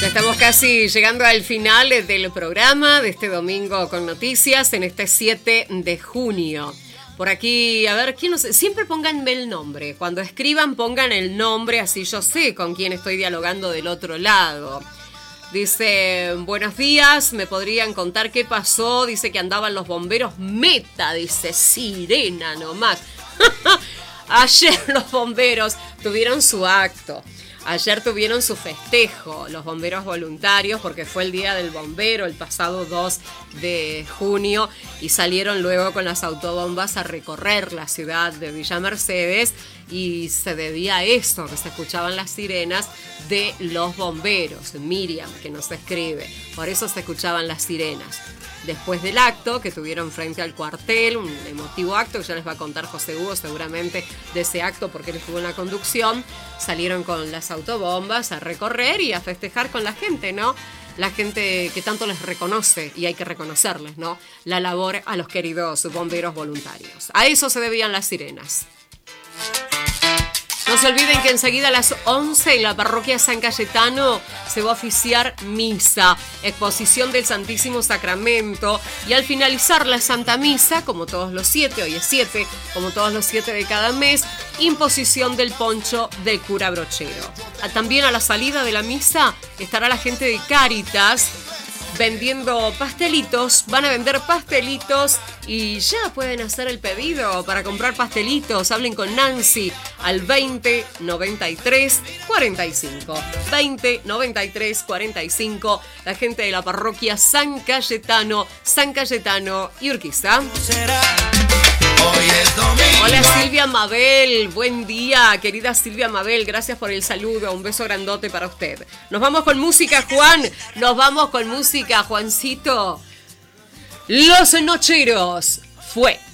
Estamos casi llegando al final del programa de este domingo con noticias en este 7 de junio. Por aquí, a ver, ¿quién no sé? Siempre pónganme el nombre. Cuando escriban, pongan el nombre, así yo sé con quién estoy dialogando del otro lado. Dice, buenos días, ¿me podrían contar qué pasó? Dice que andaban los bomberos meta, dice, sirena nomás. Ayer los bomberos tuvieron su acto. Ayer tuvieron su festejo, los bomberos voluntarios, porque fue el Día del Bombero el pasado 2 de junio y salieron luego con las autobombas a recorrer la ciudad de Villa Mercedes y se debía a eso, que se escuchaban las sirenas de los bomberos. Miriam, que nos escribe, por eso se escuchaban las sirenas. Después del acto que tuvieron frente al cuartel, un emotivo acto que ya les va a contar José Hugo seguramente de ese acto porque él estuvo en la conducción, salieron con las autobombas a recorrer y a festejar con la gente, ¿no? La gente que tanto les reconoce y hay que reconocerles, ¿no? La labor a los queridos bomberos voluntarios. A eso se debían las sirenas. No se olviden que enseguida a las 11 en la parroquia San Cayetano se va a oficiar misa, exposición del Santísimo Sacramento y al finalizar la Santa Misa, como todos los 7, hoy es 7, como todos los 7 de cada mes, imposición del poncho del cura brochero. También a la salida de la misa estará la gente de Cáritas vendiendo pastelitos, van a vender pastelitos y ya pueden hacer el pedido para comprar pastelitos. Hablen con Nancy al 20 93 45. 20 93 45. La gente de la parroquia San Cayetano y Urquiza. Hola Silvia Mabel, buen día, querida Silvia Mabel, gracias por el saludo, un beso grandote para usted. Nos vamos con música, Juan, nos vamos con música, Juancito. Los Nocheros, fue.